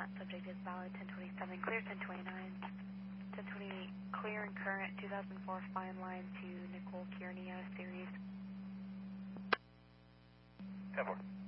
that subject is valid. 1027, clear 1029. 1028, clear and current 2004 fine line to Nicole Kearney, series. 10-4.